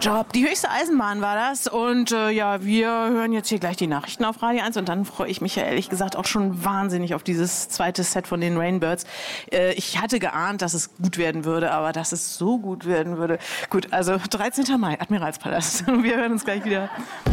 Job. Die höchste Eisenbahn war das. Und ja, wir hören jetzt hier gleich die Nachrichten auf Radio 1. Und dann freue ich mich ja ehrlich gesagt auch schon wahnsinnig auf dieses zweite Set von den Rainbirds. Ich hatte geahnt, dass es gut werden würde, aber dass es so gut werden würde. Gut, also 13. Mai, Admiralspalast. Wir hören uns gleich wieder.